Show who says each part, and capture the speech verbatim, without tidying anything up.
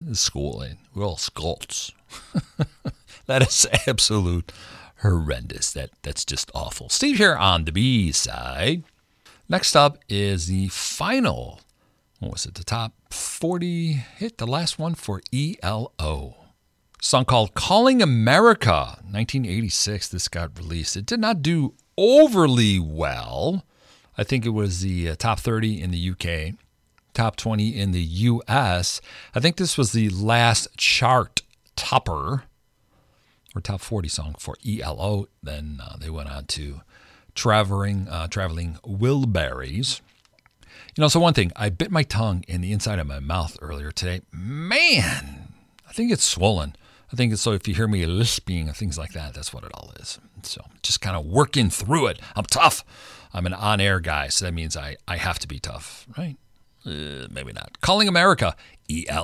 Speaker 1: schooling. We're all scolts. That is absolute horrendous. That That's just awful. Steve here on the B side. Next up is the final, what was it, the top forty hit, the last one for E L O. A song called Calling America, nineteen eighty-six. This got released. It did not do overly well. I think it was the uh, top thirty in the U K, top twenty in the U S. I think this was the last chart topper, or top forty song for E L O. Then uh, they went on to Traveling, uh, Traveling Wilburys. You know, so one thing, I bit my tongue in the inside of my mouth earlier today. Man, I think it's swollen. I think it's so if you hear me lisping and things like that, that's what it all is. So just kind of working through it. I'm tough. I'm an on-air guy, so that means I, I have to be tough, right? Uh, maybe not. Calling America, E L O.